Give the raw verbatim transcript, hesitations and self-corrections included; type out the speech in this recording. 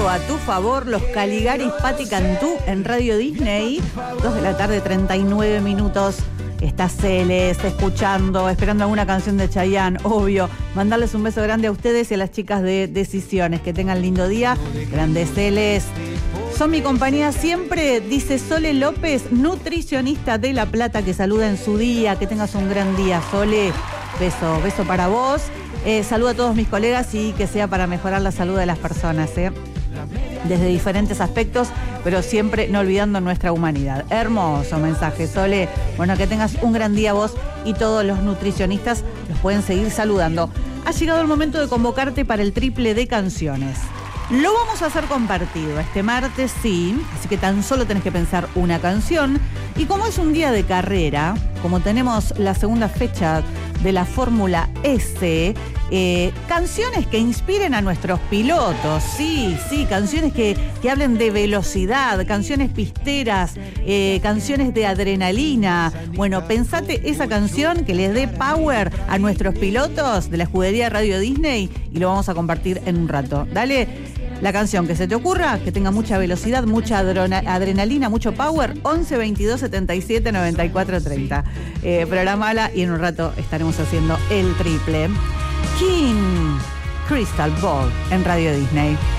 todo a tu favor, los Caligaris Patti Cantú en Radio Disney, dos de la tarde, treinta y nueve minutos. Está Celeste escuchando, esperando alguna canción de Chayanne, obvio. Mandarles un beso grande a ustedes y a las chicas de Decisiones. Que tengan lindo día. Grande Celeste. Son mi compañía siempre, dice Sole López, nutricionista de La Plata, que saluda en su día. Que tengas un gran día, Sole. Beso, beso para vos. Eh, saludo a todos mis colegas y que sea para mejorar la salud de las personas, ¿eh? Desde diferentes aspectos, pero siempre no olvidando nuestra humanidad. Hermoso mensaje, Sole. Bueno, que tengas un gran día vos y todos los nutricionistas los pueden seguir saludando. Ha llegado el momento de convocarte para el triple de canciones. Lo vamos a hacer compartido este martes, sí, así que tan solo tenés que pensar una canción. Y como es un día de carrera, como tenemos la segunda fecha de la Fórmula S, eh, canciones que inspiren a nuestros pilotos, sí, sí, canciones que, que hablen de velocidad, canciones pisteras, eh, canciones de adrenalina. Bueno, pensate esa canción que les dé power a nuestros pilotos de la escudería Radio Disney y lo vamos a compartir en un rato. Dale. La canción que se te ocurra, que tenga mucha velocidad, mucha adrenalina, mucho power, once veintidós setenta y siete noventa y cuatro treinta. Eh, Programala y en un rato estaremos haciendo el triple. King Crystal Ball en Radio Disney.